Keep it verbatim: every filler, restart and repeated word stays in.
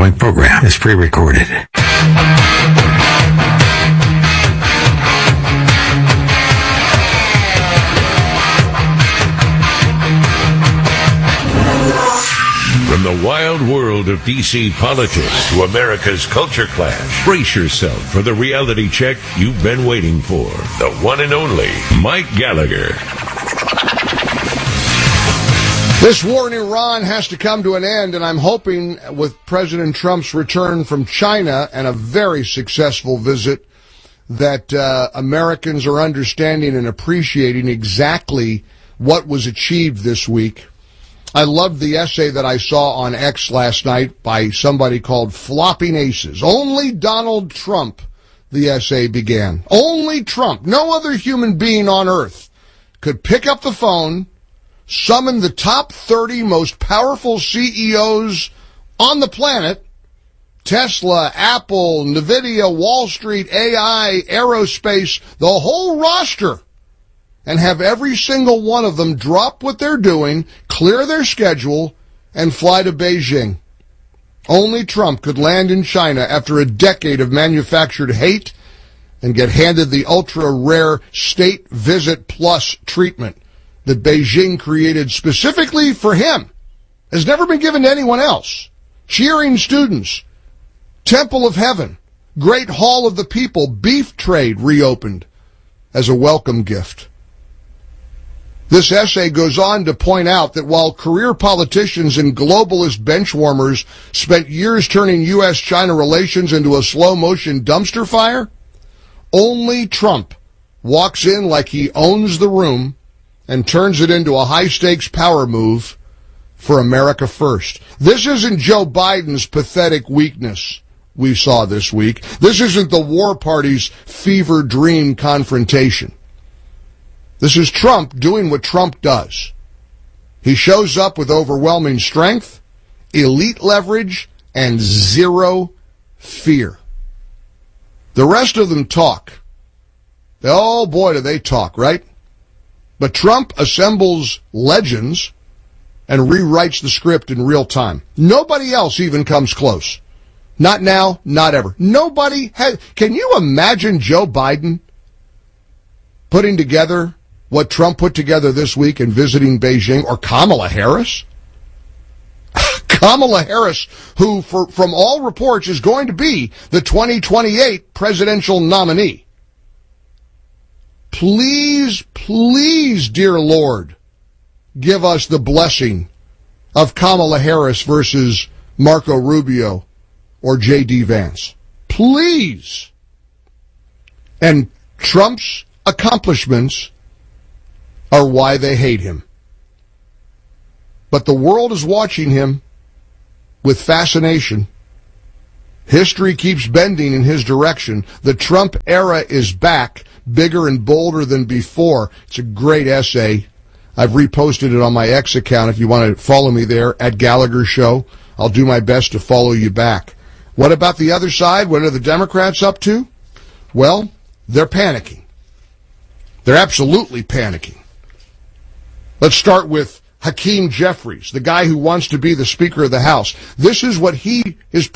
following program is pre-recorded. From the wild world of D C politics to America's culture clash, brace yourself for the reality check you've been waiting for. The one and only Mike Gallagher. This war in Iran has to come to an end, and I'm hoping with President Trump's return from China and a very successful visit that uh, Americans are understanding and appreciating exactly what was achieved this week. I loved the essay that I saw on X last night by somebody called Flopping Aces. Only Donald Trump, the essay began. Only Trump, no other human being on earth could pick up the phone, summon the top thirty most powerful C E Os on the planet, Tesla, Apple, NVIDIA, Wall Street, A I, aerospace, the whole roster, and have every single one of them drop what they're doing, clear their schedule, and fly to Beijing. Only Trump could land in China after a decade of manufactured hate and get handed the ultra-rare State Visit Plus treatment that Beijing created specifically for him. Has never been given to anyone else. Cheering students, Temple of Heaven, Great Hall of the People, beef trade reopened as a welcome gift. This essay goes on to point out that while career politicians and globalist benchwarmers spent years turning U S China relations into a slow-motion dumpster fire, only Trump walks in like he owns the room and turns it into a high-stakes power move for America first. This isn't Joe Biden's pathetic weakness we saw this week. This isn't the war party's fever dream confrontation. This is Trump doing what Trump does. He shows up with overwhelming strength, elite leverage, and zero fear. The rest of them talk. Oh boy, do they talk, right? But Trump assembles legends and rewrites the script in real time. Nobody else even comes close. Not now, not ever. Nobody has. Can you imagine Joe Biden putting together what Trump put together this week in visiting Beijing, or Kamala Harris? Kamala Harris, who, for, from all reports, is going to be the twenty twenty-eight presidential nominee. Please, please, dear Lord, give us the blessing of Kamala Harris versus Marco Rubio or J D Vance. Please. And Trump's accomplishments are why they hate him. But the world is watching him with fascination. History keeps bending in his direction. The Trump era is back, bigger and bolder than before. It's a great essay. I've reposted it on my X account if you want to follow me there, at Gallagher Show. I'll do my best to follow you back. What about the other side? What are the Democrats up to? Well, they're panicking. They're absolutely panicking. Let's start with Hakeem Jeffries, the guy who wants to be the Speaker of the House. This is what he is